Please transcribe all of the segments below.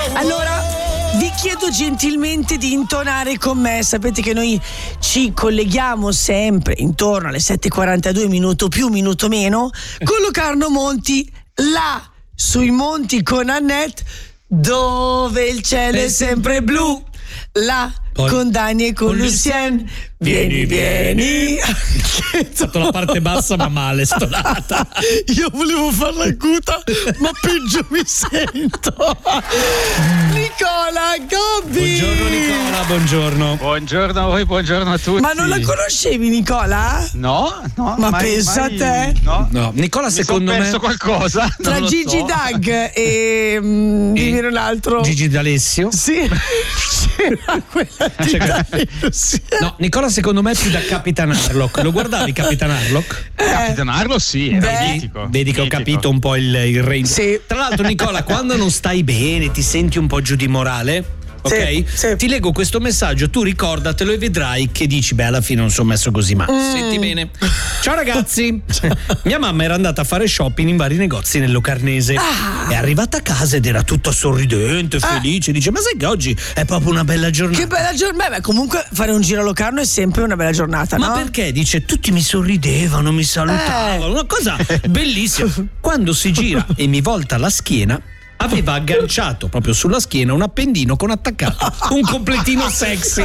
Allora vi chiedo gentilmente di intonare con me. Sapete che noi ci colleghiamo sempre intorno alle 7:42, minuto più, minuto meno, con Locarno Monti, là sui monti con Annette, dove il cielo è sempre blu, là con Dani e con Lucien. Vieni. Ho fatto la parte bassa ma male stonata. Io volevo farla acuta, ma peggio mi sento. Nicola Gobbi. Buongiorno Nicola, buongiorno. Buongiorno a voi, buongiorno a tutti. Ma non la conoscevi, Nicola? No. Ma pensa a te. No, Nicola, secondo me perso qualcosa. Tra Gigi Dag e dimmi un altro. Gigi D'Alessio. Sì. C'era quella di D'Alessio. No, Nicola secondo me è più da Capitan Harlock. Lo guardavi Capitan Harlock? Capitan Harlock sì, era mitico. Vedi che ho capito un po' il range. Sì. Tra l'altro Nicola, quando non stai bene, ti senti un po' giù di morale, ok? Sì. Ti leggo questo messaggio, tu ricordatelo e vedrai che dici beh, alla fine non sono messo così male. Senti bene. Ciao ragazzi. Mia mamma era andata a fare shopping in vari negozi nel Locarnese. È arrivata a casa ed era tutta sorridente, felice. Dice ma sai che oggi è proprio una bella giornata. Che bella giornata. Beh, comunque fare un giro a Locarno è sempre una bella giornata, ma no? perché? Dice tutti mi sorridevano, mi salutavano, una cosa bellissima. Quando si gira e mi volta la schiena, aveva agganciato proprio sulla schiena un appendino con attaccato un completino sexy.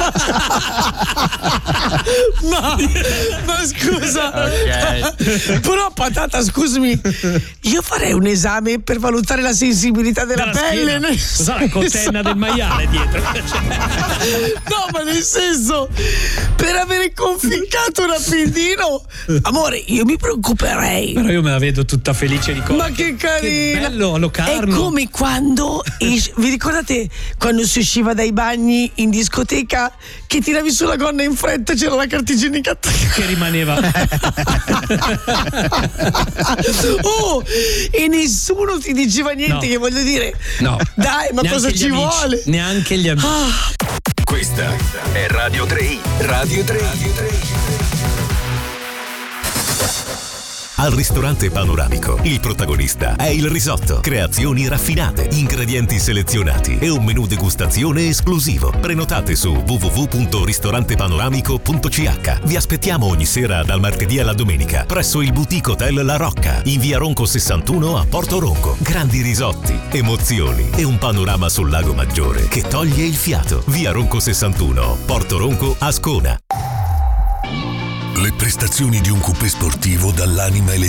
ma scusa, Ok. però patata, scusami, io farei un esame per valutare la sensibilità della pelle. Schiena. Cos'ha la cotenna del maiale dietro? No, ma nel senso, per avere conficcato un appendino, amore, io mi preoccuperei. Però io me la vedo tutta felice di cosa. Ma che carina! Che bello a Locarno. È come quando vi ricordate quando si usciva dai bagni in discoteca che tiravi sulla gonna in fretta e c'era la carta igienica che rimaneva. Oh, e nessuno ti diceva niente, No. che voglio dire. No. Dai, ma Neanche cosa gli ci amici, vuole? Neanche gli amici. Questa è Radio 3. Radio 3. Al ristorante Panoramico il protagonista è il risotto. Creazioni raffinate, ingredienti selezionati e un menù degustazione esclusivo. Prenotate su www.ristorantepanoramico.ch. Vi aspettiamo ogni sera dal martedì alla domenica presso il Boutique Hotel La Rocca in via Ronco 61 a Porto Ronco. Grandi risotti, emozioni e un panorama sul lago Maggiore che toglie il fiato. Via Ronco 61, Porto Ronco, Ascona. Le prestazioni di un coupé sportivo dall'anima elegante